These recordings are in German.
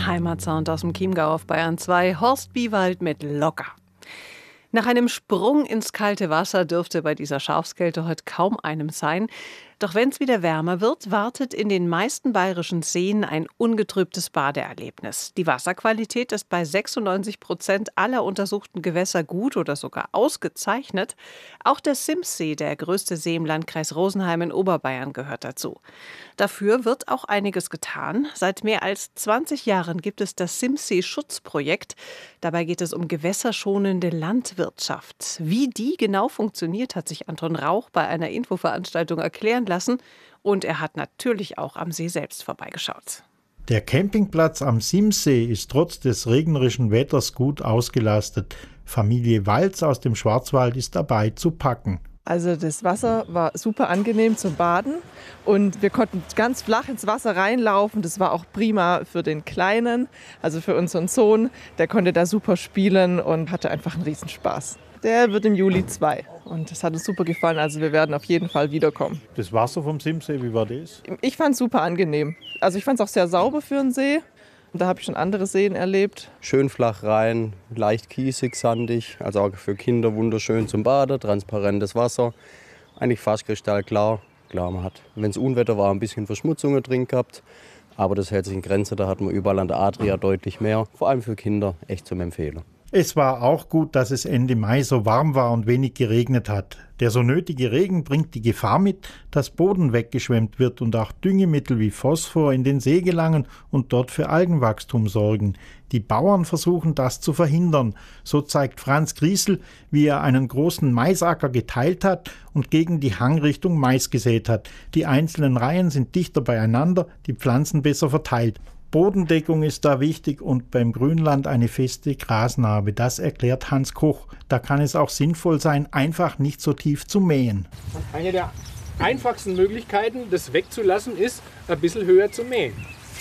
Heimatsound aus dem Chiemgau auf Bayern 2. Horst Biewald mit Locker. Nach einem Sprung ins kalte Wasser dürfte bei dieser Schafskälte heute kaum einem sein. Doch wenn es wieder wärmer wird, wartet in den meisten bayerischen Seen ein ungetrübtes Badeerlebnis. Die Wasserqualität ist bei 96% aller untersuchten Gewässer gut oder sogar ausgezeichnet. Auch der Simssee, der größte See im Landkreis Rosenheim in Oberbayern, gehört dazu. Dafür wird auch einiges getan. Seit mehr als 20 Jahren gibt es das Simssee-Schutzprojekt. Dabei geht es um gewässerschonende Landwirtschaft. Wie die genau funktioniert, hat sich Anton Rauch bei einer Infoveranstaltung erklären lassen. Und er hat natürlich auch am See selbst vorbeigeschaut. Der Campingplatz am Simssee ist trotz des regnerischen Wetters gut ausgelastet. Familie Walz aus dem Schwarzwald ist dabei zu packen. Also das Wasser war super angenehm zum Baden und wir konnten ganz flach ins Wasser reinlaufen. Das war auch prima für den Kleinen, also für unseren Sohn. Der konnte da super spielen und hatte einfach einen Riesenspaß. Der wird im Juli 2 und das hat uns super gefallen. Also wir werden auf jeden Fall wiederkommen. Das Wasser vom Simssee, wie war das? Ich fand es super angenehm. Also ich fand es auch sehr sauber für einen See. Da habe ich schon andere Seen erlebt. Schön flach rein, leicht kiesig, sandig. Also auch für Kinder wunderschön zum Baden, transparentes Wasser. Eigentlich fast kristallklar. Klar, man hat, wenn es Unwetter war, ein bisschen Verschmutzungen drin gehabt. Aber das hält sich in Grenzen, da hat man überall an der Adria deutlich mehr. Vor allem für Kinder echt zum Empfehlen. Es war auch gut, dass es Ende Mai so warm war und wenig geregnet hat. Der so nötige Regen bringt die Gefahr mit, dass Boden weggeschwemmt wird und auch Düngemittel wie Phosphor in den See gelangen und dort für Algenwachstum sorgen. Die Bauern versuchen das zu verhindern. So zeigt Franz Griesel, wie er einen großen Maisacker geteilt hat und gegen die Hangrichtung Mais gesät hat. Die einzelnen Reihen sind dichter beieinander, die Pflanzen besser verteilt. Bodendeckung ist da wichtig und beim Grünland eine feste Grasnarbe. Das erklärt Hans Koch. Da kann es auch sinnvoll sein, einfach nicht so tief zu mähen. Eine der einfachsten Möglichkeiten, das wegzulassen, ist, ein bisschen höher zu mähen.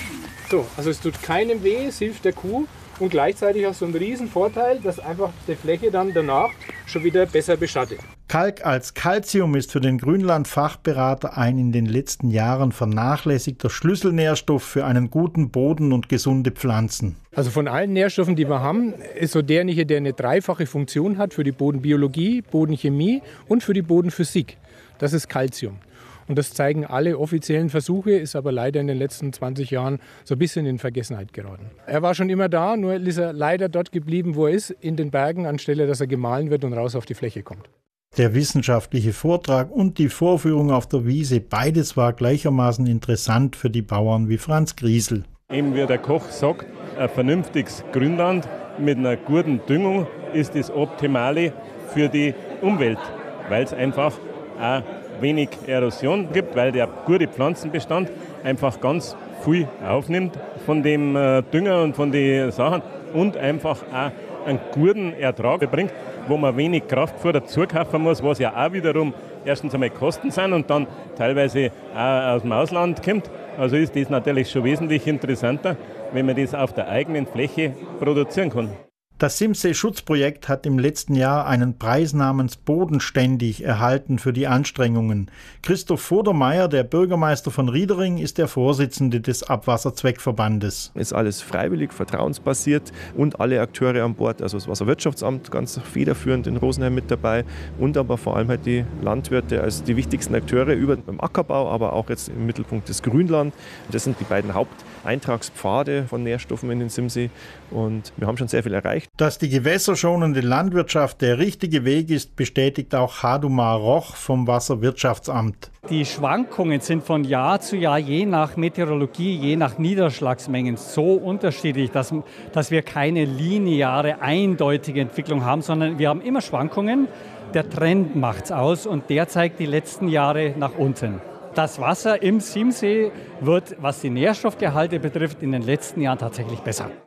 So, also es tut keinem weh, es hilft der Kuh und gleichzeitig auch so ein riesen Vorteil, dass einfach die Fläche dann danach schon wieder besser beschattet. Kalk als Calcium ist für den Grünland-Fachberater ein in den letzten Jahren vernachlässigter Schlüsselnährstoff für einen guten Boden und gesunde Pflanzen. Also von allen Nährstoffen, die wir haben, ist so der nicht, der eine dreifache Funktion hat für die Bodenbiologie, Bodenchemie und für die Bodenphysik. Das ist Calcium. Und das zeigen alle offiziellen Versuche, ist aber leider in den letzten 20 Jahren so ein bisschen in Vergessenheit geraten. Er war schon immer da, nur ist er leider dort geblieben, wo er ist, in den Bergen, anstelle dass er gemahlen wird und raus auf die Fläche kommt. Der wissenschaftliche Vortrag und die Vorführung auf der Wiese, beides war gleichermaßen interessant für die Bauern wie Franz Griesel. Eben wie der Koch sagt, ein vernünftiges Grünland mit einer guten Düngung ist das Optimale für die Umwelt, weil es einfach auch wenig Erosion gibt, weil der gute Pflanzenbestand einfach ganz viel aufnimmt von dem Dünger und von den Sachen und einfach auch einen guten Ertrag bringt, wo man wenig Kraftfuhr dazu kaufen muss, was ja auch wiederum erstens einmal Kosten sind und dann teilweise auch aus dem Ausland kommt. Also ist das natürlich schon wesentlich interessanter, wenn man das auf der eigenen Fläche produzieren kann. Das Simssee-Schutzprojekt hat im letzten Jahr einen Preis namens Bodenständig erhalten für die Anstrengungen. Christoph Vodermeier, der Bürgermeister von Riedering, ist der Vorsitzende des Abwasserzweckverbandes. Ist alles freiwillig, vertrauensbasiert und alle Akteure an Bord, also das Wasserwirtschaftsamt ganz federführend in Rosenheim mit dabei und aber vor allem halt die Landwirte als die wichtigsten Akteure beim Ackerbau, aber auch jetzt im Mittelpunkt das Grünland. Das sind die beiden Haupteintragspfade von Nährstoffen in den Simsee und wir haben schon sehr viel erreicht. Dass die gewässerschonende Landwirtschaft der richtige Weg ist, bestätigt auch Hadumar Roch vom Wasserwirtschaftsamt. Die Schwankungen sind von Jahr zu Jahr je nach Meteorologie, je nach Niederschlagsmengen so unterschiedlich, dass wir keine lineare, eindeutige Entwicklung haben, sondern wir haben immer Schwankungen. Der Trend macht's aus und der zeigt die letzten Jahre nach unten. Das Wasser im Simsee wird, was die Nährstoffgehalte betrifft, in den letzten Jahren tatsächlich besser.